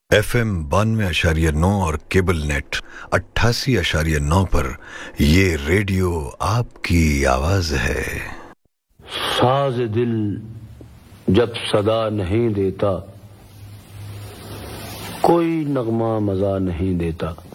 FM 92.9 और cable net 88.9 पर ये रेडियो आपकी आवाज है। साज दिल जब सदा नहीं देता, कोई नगमा मजा नहीं देता।